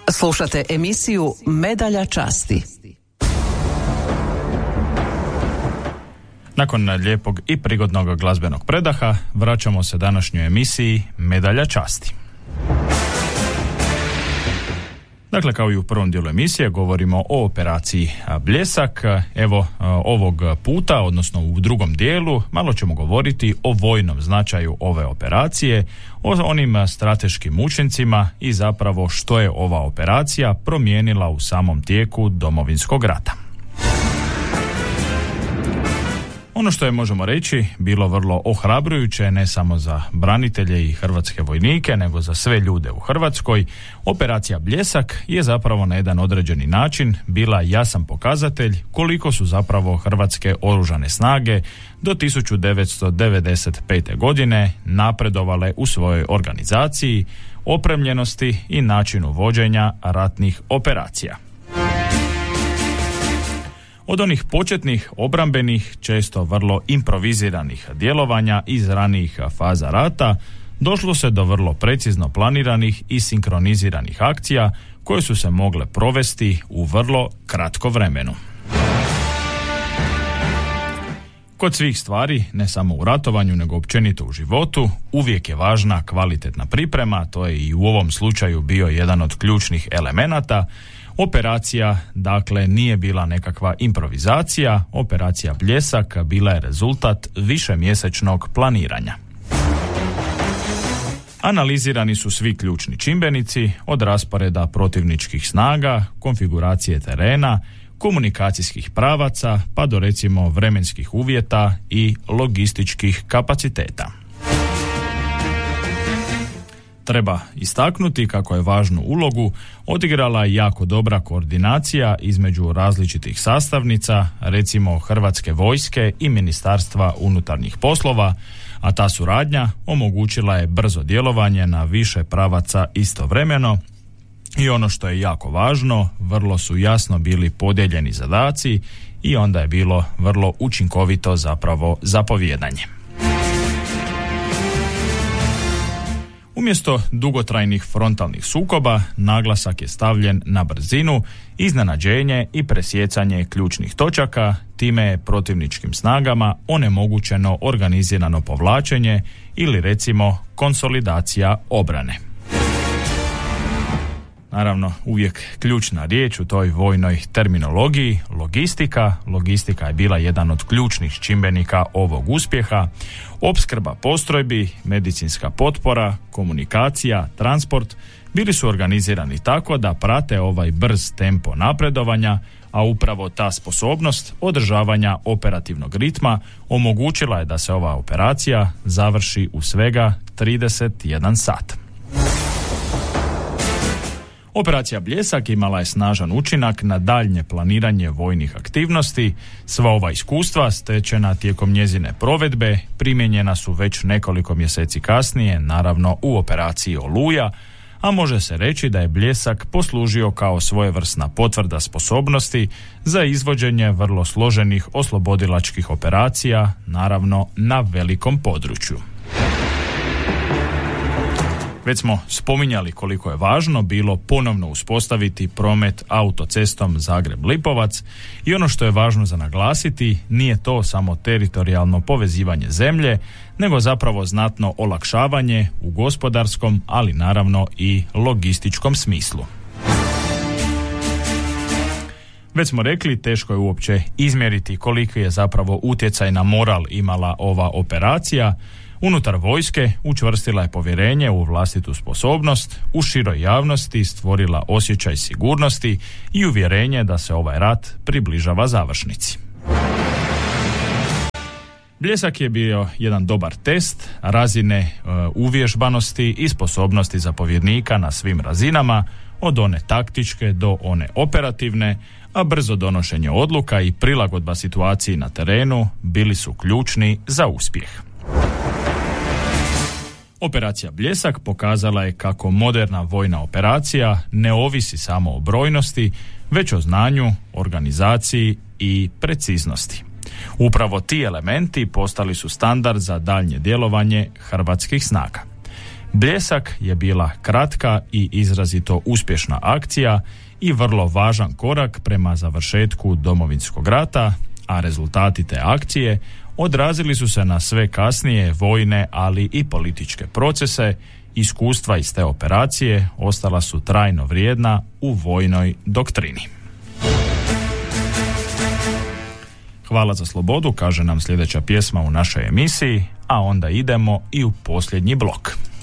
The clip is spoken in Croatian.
Slušate emisiju Medalja časti. Nakon lijepog i prigodnog glazbenog predaha vraćamo se današnjoj emisiji Medalja časti. Dakle, kao i u prvom dijelu emisije govorimo o operaciji Bljesak. Evo, ovog puta, odnosno u drugom dijelu, malo ćemo govoriti o vojnom značaju ove operacije, o onim strateškim učincima i zapravo što je ova operacija promijenila u samom tijeku Domovinskog rata. Ono što je, možemo reći, bilo vrlo ohrabrujuće ne samo za branitelje i hrvatske vojnike, nego za sve ljude u Hrvatskoj, operacija Bljesak je zapravo na jedan određeni način bila jasan pokazatelj koliko su zapravo hrvatske oružane snage do 1995. godine napredovale u svojoj organizaciji, opremljenosti i načinu vođenja ratnih operacija. Od onih početnih, obrambenih, često vrlo improviziranih djelovanja iz ranijih faza rata, došlo se do vrlo precizno planiranih i sinkroniziranih akcija koje su se mogle provesti u vrlo kratko vremenu. Kod svih stvari, ne samo u ratovanju, nego općenito u životu, uvijek je važna kvalitetna priprema, to je i u ovom slučaju bio jedan od ključnih elemenata. Operacija, dakle, nije bila nekakva improvizacija, operacija Bljesak bila je rezultat višemjesečnog planiranja. Analizirani su svi ključni čimbenici, od rasporeda protivničkih snaga, konfiguracije terena, komunikacijskih pravaca, pa do recimo vremenskih uvjeta i logističkih kapaciteta. Treba istaknuti kako je važnu ulogu odigrala jako dobra koordinacija između različitih sastavnica, recimo Hrvatske vojske i Ministarstva unutarnjih poslova, a ta suradnja omogućila je brzo djelovanje na više pravaca istovremeno i ono što je jako važno, vrlo su jasno bili podijeljeni zadaci i onda je bilo vrlo učinkovito zapravo zapovijedanje. Umjesto dugotrajnih frontalnih sukoba, naglasak je stavljen na brzinu, iznenađenje i presjecanje ključnih točaka, time je protivničkim snagama onemogućeno organizirano povlačenje ili recimo konsolidacija obrane. Naravno, uvijek ključna riječ u toj vojnoj terminologiji, logistika. Logistika je bila jedan od ključnih čimbenika ovog uspjeha. Opskrba postrojbi, medicinska potpora, komunikacija, transport bili su organizirani tako da prate ovaj brz tempo napredovanja, a upravo ta sposobnost održavanja operativnog ritma omogućila je da se ova operacija završi u svega 31 sat. Operacija Bljesak imala je snažan učinak na daljnje planiranje vojnih aktivnosti. Sva ova iskustva stečena tijekom njezine provedbe primijenjena su već nekoliko mjeseci kasnije, naravno u operaciji Oluja, a može se reći da je Bljesak poslužio kao svojevrsna potvrda sposobnosti za izvođenje vrlo složenih oslobodilačkih operacija, naravno na velikom području. Već smo spominjali koliko je važno bilo ponovno uspostaviti promet autocestom Zagreb-Lipovac i ono što je važno za naglasiti, nije to samo teritorijalno povezivanje zemlje, nego zapravo znatno olakšavanje u gospodarskom, ali naravno i logističkom smislu. Već smo rekli, teško je uopće izmjeriti koliki je zapravo utjecaj na moral imala ova operacija. Unutar vojske učvrstila je povjerenje u vlastitu sposobnost, u široj javnosti stvorila osjećaj sigurnosti i uvjerenje da se ovaj rat približava završnici. Bljesak je bio jedan dobar test razine uvježbanosti i sposobnosti zapovjednika na svim razinama, od one taktičke do one operativne, a brzo donošenje odluka i prilagodba situaciji na terenu bili su ključni za uspjeh. Operacija Bljesak pokazala je kako moderna vojna operacija ne ovisi samo o brojnosti, već o znanju, organizaciji i preciznosti. Upravo ti elementi postali su standard za daljnje djelovanje hrvatskih snaga. Bljesak je bila kratka i izrazito uspješna akcija i vrlo važan korak prema završetku Domovinskog rata, a rezultati te akcije odrazili su se na sve kasnije vojne, ali i političke procese. Iskustva iz te operacije ostala su trajno vrijedna u vojnoj doktrini. Hvala za slobodu, kaže nam sljedeća pjesma u našoj emisiji, a onda idemo i u posljednji blok.